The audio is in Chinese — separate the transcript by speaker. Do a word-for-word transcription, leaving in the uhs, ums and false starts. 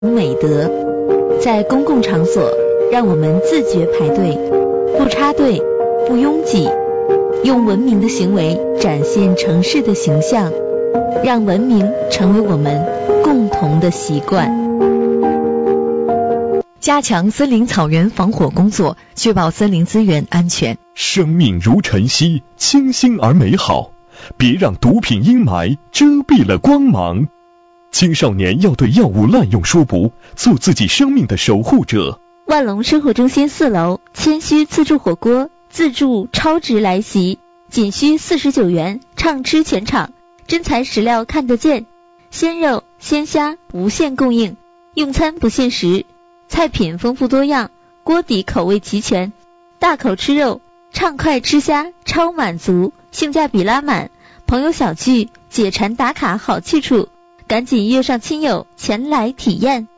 Speaker 1: 美德。在公共场所，让我们自觉排队，不插队，不拥挤，用文明的行为展现城市的形象，让文明成为我们共同的习惯。
Speaker 2: 加强森林草原防火工作，确保森林资源安全。
Speaker 3: 生命如晨曦，清新而美好，别让毒品阴霾遮蔽了光芒。青少年要对药物滥用说不，做自己生命的守护者。
Speaker 1: 万隆生活中心四楼，谦虚自助火锅，自助超值来袭，仅需四十九元，畅吃全场，真材实料看得见，鲜肉鲜虾无限供应，用餐不限时，菜品丰富多样，锅底口味齐全，大口吃肉，畅快吃虾，超满足，性价比拉满，朋友小聚，解馋打卡好去处，赶紧约上亲友前来体验。